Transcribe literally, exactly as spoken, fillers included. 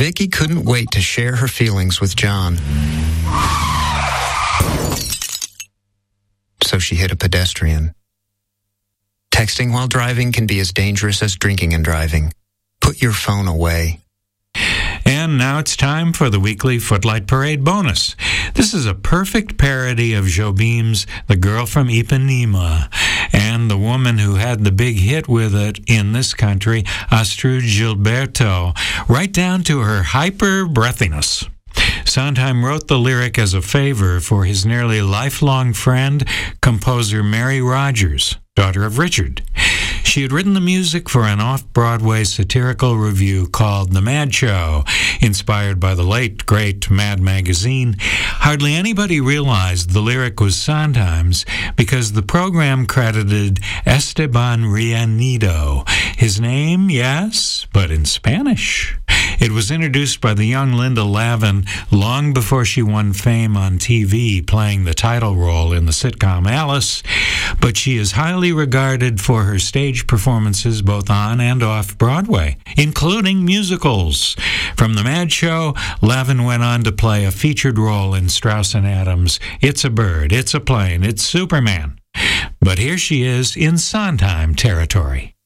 Vicky couldn't wait to share her feelings with John. So she hit a pedestrian. Texting while driving can be as dangerous as drinking and driving. Put your phone away. And now it's time for the weekly Footlight Parade bonus. This is a perfect parody of Jobim's The Girl from Ipanema and the woman who had the big hit with it in this country, Astrud Gilberto, right down to her hyper breathiness. Sondheim wrote the lyric as a favor for his nearly lifelong friend, composer Mary Rogers, daughter of Richard. She had written the music for an off-Broadway satirical revue called The Mad Show, inspired by the late, great Mad magazine. Hardly anybody realized the lyric was Sondheim's because the program credited Esteban Rianido. His name, yes, but in Spanish. It was introduced by the young Linda Lavin long before she won fame on T V, playing the title role in the sitcom Alice, but she is highly regarded for her stage performances both on and off Broadway, including musicals. From The Mad Show, Lavin went on to play a featured role in Strauss and Adams' It's a Bird, It's a Plane, It's Superman. But here she is in Sondheim territory.